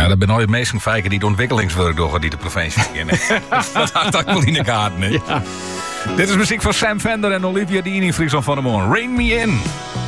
dat ben nooit meestal fijken die de ontwikkelingswerk doen die de provincie beginnen. Dat had ik wel in de kaart, nee. Ja. Dit is muziek van Sam Fender en Olivia Dean in Friesland van de Moon. Rain Me In.